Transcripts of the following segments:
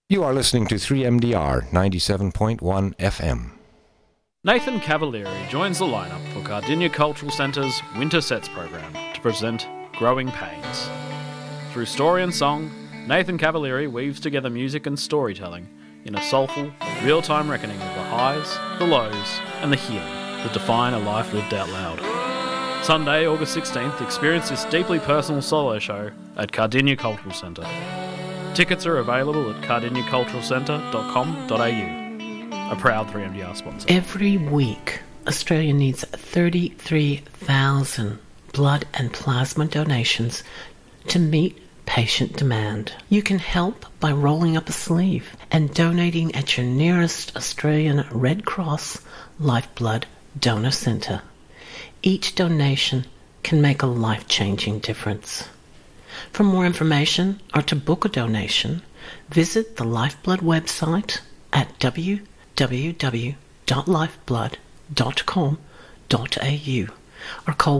You are listening to 3MDR 97.1 FM. Nathan Cavalieri joins the lineup for Cardinia Cultural Centre's Winter Sets program to present Growing Pains. Through story and song, Nathan Cavalieri weaves together music and storytelling in a soulful, real-time reckoning of the highs, the lows, and the healing that define a life lived out loud. Sunday, August 16th, experience this deeply personal solo show at Cardinia Cultural Centre. Tickets are available at cardiniaculturalcentre.com.au, a proud 3MDR sponsor. Every week, Australia needs 33,000 blood and plasma donations to meet patient demand. You can help by rolling up a sleeve and donating at your nearest Australian Red Cross Lifeblood Donor Centre. Each donation can make a life-changing difference. For more information or to book a donation, visit the Lifeblood website at www.lifeblood.com.au or call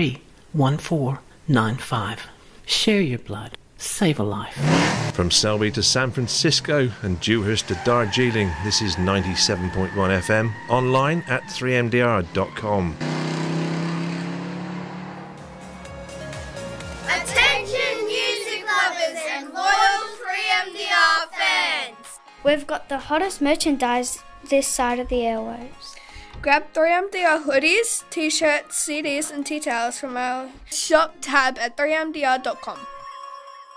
131495. Share your blood. Save a life. From Selby to San Francisco and Dewhurst to Darjeeling, this is 97.1 FM, online at 3mdr.com. We've got the hottest merchandise this side of the airwaves. Grab 3MDR hoodies, t-shirts, CDs and tea towels from our shop tab at 3mdr.com.